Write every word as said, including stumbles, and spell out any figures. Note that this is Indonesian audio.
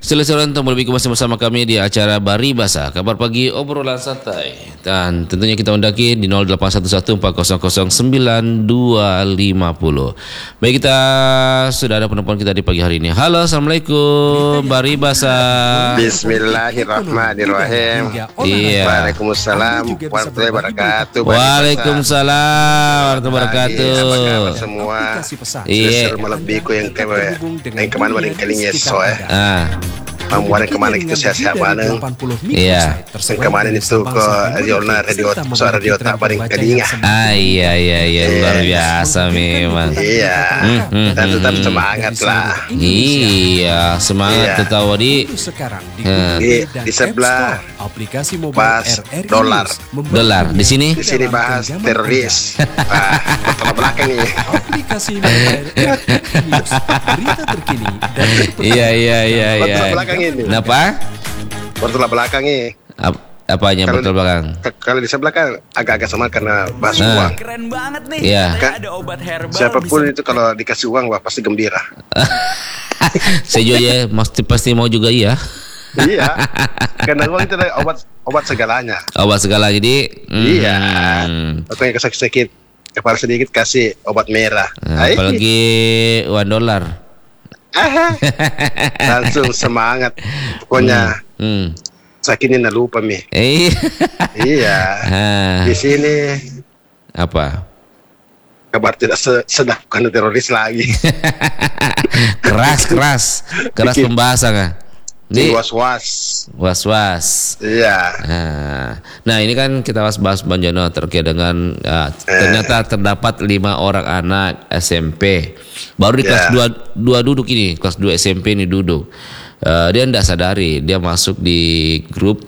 Selesai untuk berbincang masih bersama kami di acara Baribasa, kabar pagi obrolan santai. Dan tentunya kita undaki di nol delapan satu satu empat nol nol sembilan dua lima nol. Baik, kita sudah ada penelpon kita di pagi hari ini. Halo, Assalamualaikum Baribasa. Bismillahirrahmanirrahim. Iya. Waalaikumsalam warahmatullahi wabarakatuh. Waalaikumsalam warahmatullahi wabarakatuh. Semua. Iya. Melebihku yang kemarin yang kemarin paling kalinya so eh. Ah. Kemarin kemarin itu sehat-sehat mana? Iya. Yang kemarin itu ke radio radio suara radio tak paling kalinya. Ah iya iya iya luar biasa memang. Iya. Hmm, Dan hmm, tetap hmm. semangat lah. Iya, semangat Iya. ketawa di Di, di sebelah pas dolar. dolar. Di sini? Di sini bahas teroris. Ah, betul belakang nih. Aplikasi mobile R R I News, berita terkini dan Iya iya iya iya. Betul belakang ini. Kenapa? Betul belakang ini. Ap- apanya Kalau- betul belakang? K- Kalau di sebelah kan agak-agak sama karena bahas Nah. uang. keren banget nih. Iya. Katanya ada obat herbal. Siapapun bisa- itu kalau dikasih uang wah pasti gembira. Saya juga ya, pasti pasti mau juga iya. Iya. Karena uang itu adalah obat obat segalanya. Obat segala jadi. Iya. hmm. Pokoknya sakit-sakit kepala sedikit kasih obat merah. Nah, Ai. apalagi one dollar. Ah, langsung semangat. Pokoknya Hmm. sakitnya nak lupa mi. Eh. Iya. Ah, Di sini apa? kabar tidak se- sedap karena teroris lagi. keras keras keras Bikin- pembahasan kan? Di Di was-was. was was. Iya. Nah, nah ini kan kita bahas Bang Jono terkait dengan uh, ternyata terdapat lima orang anak S M P baru di kelas Ya. dua dua duduk ini kelas dua S M P ini duduk. Uh, dia tidak sadari dia masuk di grup